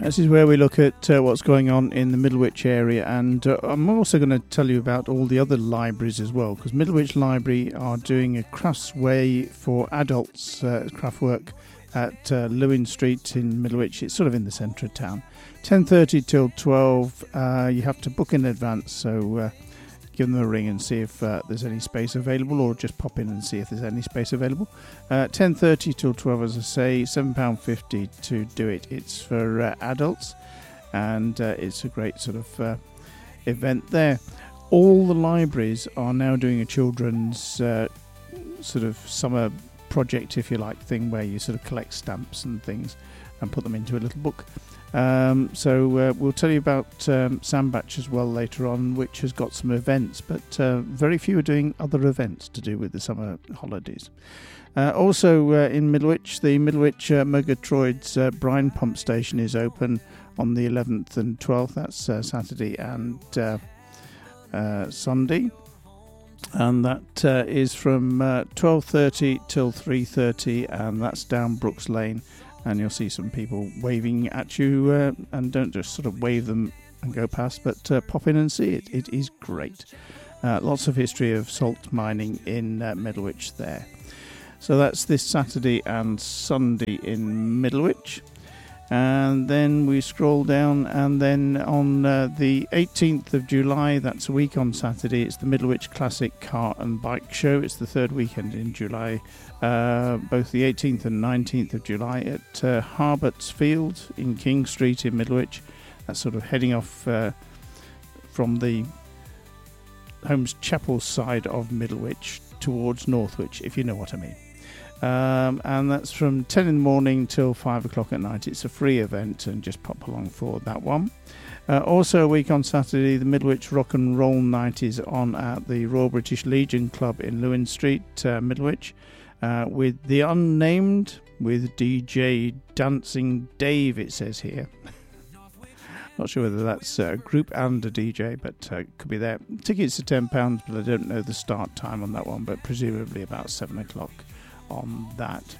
This is where we look at what's going on in the Middlewich area, and I'm also going to tell you about all the other libraries as well, because Middlewich Library are doing a crafts way for adults craft work at Lewin Street in Middlewich. It's sort of in the centre of town. 10:30 till 12. You have to book in advance, so give them a ring and see if there's any space available, or just pop in and see if there's any space available. 10:30 till 12, as I say, £7.50 to do it. It's for adults, and it's a great sort of event there. All the libraries are now doing a children's sort of summer project, if you like, thing where you sort of collect stamps and things and put them into a little book. So we'll tell you about Sandbach as well later on, which has got some events, but very few are doing other events to do with the summer holidays. Also in Middlewich, the Middlewich Murgatroyd's brine pump station is open on the 11th and 12th. That's Saturday and Sunday. And that is from 12:30 till 3:30, and that's down Brooks Lane. And you'll see some people waving at you, and don't just sort of wave them and go past, but pop in and see it. It is great. Lots of history of salt mining in Middlewich there. So that's this Saturday and Sunday in Middlewich. And then we scroll down, and then on the 18th of July, that's a week on Saturday, it's the Middlewich Classic Car and Bike Show. It's the third weekend in July, both the 18th and 19th of July at Harbert's Field in King Street in Middlewich. That's sort of heading off from the Holmes Chapel side of Middlewich towards Northwich, if you know what I mean. And that's from 10 in the morning till 5 o'clock at night. It's a free event, and just pop along for that one. Also a week on Saturday, the Middlewich Rock and Roll Night is on at the Royal British Legion Club in Lewin Street, Middlewich, with The Unnamed, with DJ Dancing Dave, it says here. Not sure whether that's a group and a DJ, but could be there. Tickets are £10, but I don't know the start time on that one, but presumably about 7 o'clock on that.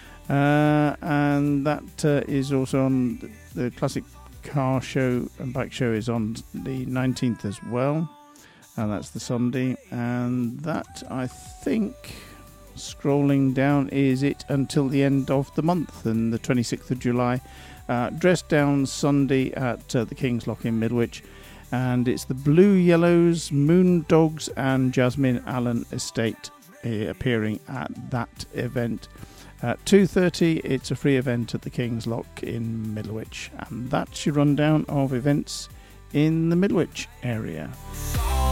And that is also on the Classic Car Show and Bike Show is on the 19th as well, and that's the Sunday. And that, I think, scrolling down, is it until the end of the month, and the 26th of July. Dress Down Sunday at the King's Lock in Middlewich, and it's the Blue Yellows, Moon Dogs and Jasmine Allen Estate appearing at that event. At 2:30, it's a free event at the King's Lock in Middlewich, and that's your rundown of events in the Middlewich area.